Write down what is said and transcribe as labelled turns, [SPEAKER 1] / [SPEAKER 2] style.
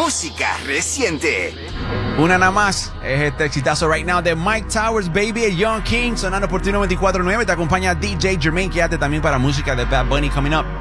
[SPEAKER 1] música reciente.
[SPEAKER 2] Una nada más es este exitazo right now de Mike Towers, Baby, a Young King, sonando por tu 94.9. Te acompaña DJ Jermaine. Quédate también para música de Bad Bunny coming up.